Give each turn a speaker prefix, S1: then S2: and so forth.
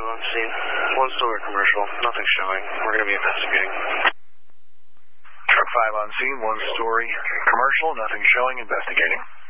S1: on scene. One story commercial. Nothing showing. We're going to be investigating.
S2: Truck 5 on scene. One story commercial. Nothing showing. Investigating.